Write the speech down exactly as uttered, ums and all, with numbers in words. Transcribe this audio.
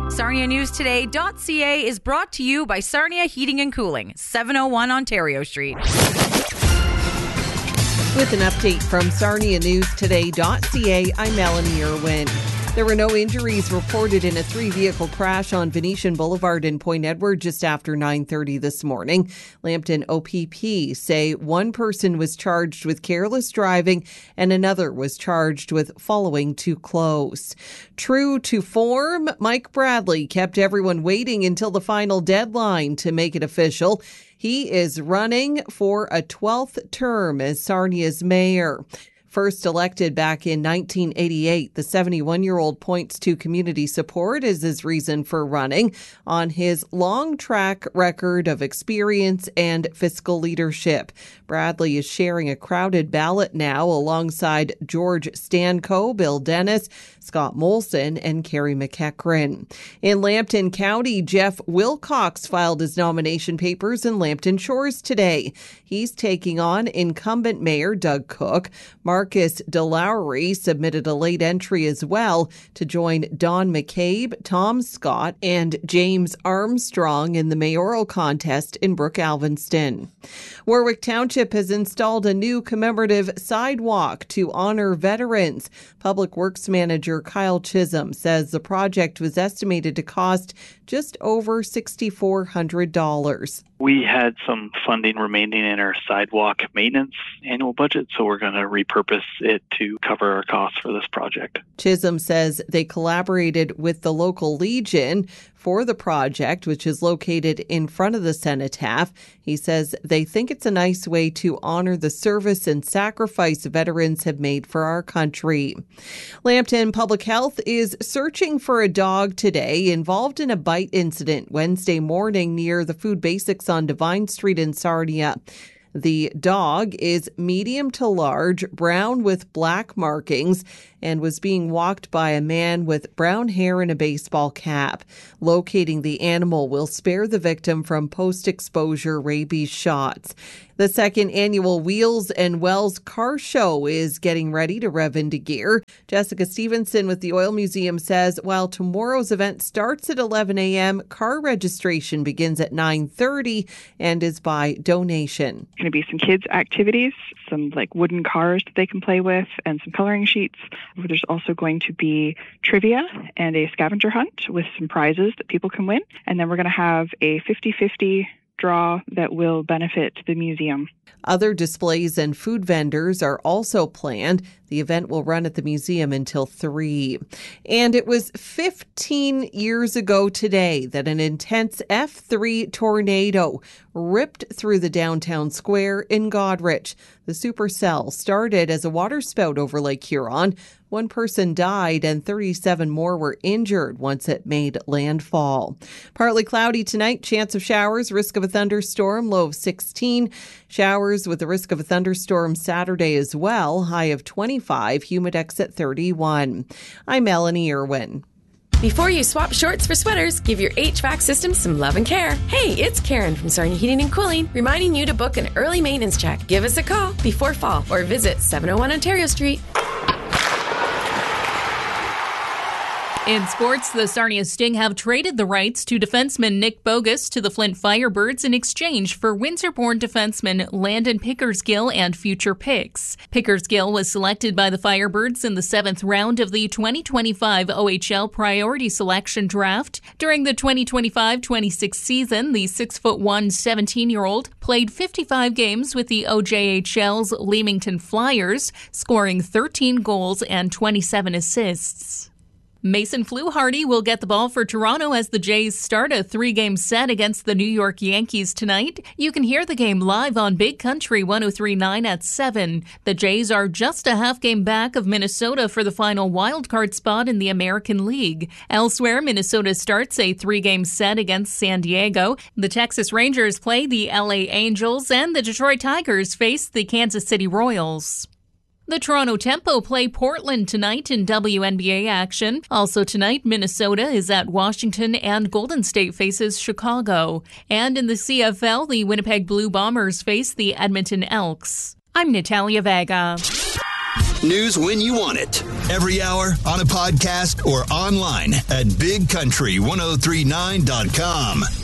Sarnia News Today dot C A is brought to you by Sarnia Heating and Cooling, seven oh one Ontario Street. With an update from Sarnia News Today dot C A, I'm Melanie Irwin. There were no injuries reported in a three-vehicle crash on Venetian Boulevard in Point Edward just after nine thirty this morning. Lambton O P P say one person was charged with careless driving and another was charged with following too close. True to form, Mike Bradley kept everyone waiting until the final deadline to make it official. He is running for a twelfth term as Sarnia's mayor. First elected back in nineteen eighty-eight, the seventy-one-year-old points to community support as his reason for running on his long track record of experience and fiscal leadership. Bradley is sharing a crowded ballot now alongside George Stanco, Bill Dennis, Scott Molson, and Carrie McEachran. In Lambton County, Jeff Wilcox filed his nomination papers in Lambton Shores today. He's taking on incumbent Mayor Doug Cook. Marcus DeLowry submitted a late entry as well to join Don McCabe, Tom Scott, and James Armstrong in the mayoral contest in Brook Alvinston. Warwick Township has installed a new commemorative sidewalk to honor veterans. Public Works Manager Kyle Chisholm says the project was estimated to cost just over six thousand four hundred dollars. We had some funding remaining in our sidewalk maintenance annual budget, so we're going to repurpose it to cover our costs for this project. Chisholm says they collaborated with the local Legion for the project, which is located in front of the cenotaph. He says they think it's a nice way to honor the service and sacrifice veterans have made for our country. Lambton Public Health is searching for a dog today involved in a bite incident Wednesday morning near the Food Basics on Divine Street in Sarnia. The dog is medium to large, brown with black markings, and was being walked by a man with brown hair and a baseball cap. Locating the animal will spare the victim from post-exposure rabies shots. The second annual Wheels and Wells Car Show is getting ready to rev into gear. Jessica Stevenson with the Oil Museum says while tomorrow's event starts at eleven a.m., car registration begins at nine thirty and is by donation. Going to be some kids' activities, some like wooden cars that they can play with, and some coloring sheets. There's also going to be trivia and a scavenger hunt with some prizes that people can win. And then we're going to have a fifty-fifty draw that will benefit the museum. Other displays and food vendors are also planned. The event will run at the museum until three. And it was fifteen years ago today that an intense F three tornado ripped through the downtown square in Goderich. The supercell started as a waterspout over Lake Huron. One person died and thirty-seven more were injured once it made landfall. Partly cloudy tonight, chance of showers, risk of a thunderstorm, low of sixteen. Showers with the risk of a thunderstorm Saturday as well, high of twenty-five, humidex at thirty-one. I'm Melanie Irwin. Before you swap shorts for sweaters, give your H V A C system some love and care. Hey, it's Karen from Sarnia Heating and Cooling, reminding you to book an early maintenance check. Give us a call before fall or visit seven oh one Ontario Street. In sports, the Sarnia Sting have traded the rights to defenseman Nick Bogus to the Flint Firebirds in exchange for Windsor-born defenseman Landon Pickersgill and future picks. Pickersgill was selected by the Firebirds in the seventh round of the twenty twenty-five O H L Priority Selection Draft. During the twenty twenty-five twenty-six season, the six foot one seventeen-year-old played fifty-five games with the O J H L's Leamington Flyers, scoring thirteen goals and twenty-seven assists. Mason Fluharty will get the ball for Toronto as the Jays start a three-game set against the New York Yankees tonight. You can hear the game live on Big Country one oh three point nine at seven. The Jays are just a half game back of Minnesota for the final wildcard spot in the American League. Elsewhere, Minnesota starts a three-game set against San Diego. The Texas Rangers play the L A Angels, and the Detroit Tigers face the Kansas City Royals. The Toronto Tempo play Portland tonight in W N B A action. Also tonight, Minnesota is at Washington and Golden State faces Chicago. And in the C F L, the Winnipeg Blue Bombers face the Edmonton Elks. I'm Natalia Vega. News when you want it. Every hour, on a podcast, or online at big country ten thirty-nine dot com.